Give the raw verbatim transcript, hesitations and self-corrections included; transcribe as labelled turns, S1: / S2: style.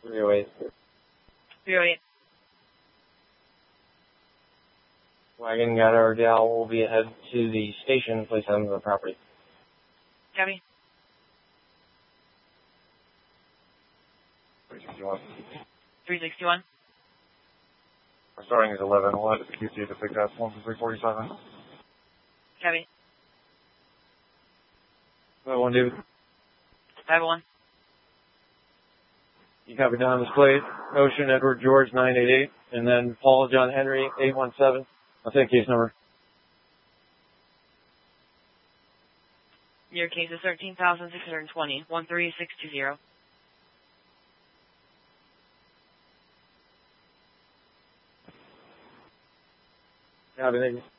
S1: three oh eight.
S2: three oh eight.
S1: Wagon got our gal will be ahead to the station, place on the property.
S2: Copy.
S1: three sixty-one.
S2: three sixty-one.
S1: We're starting at eleven. We'll have the Q C to pick up one for three forty-seven.
S2: Copy.
S1: five one, David.
S2: five one.
S1: You copy Don's plate. Ocean Edward George nine eight eight. And then Paul John Henry eight one seven. I'll take case number.
S2: Your case is thirteen thousand six hundred twenty. one three six two zero.
S1: Copy, thank you.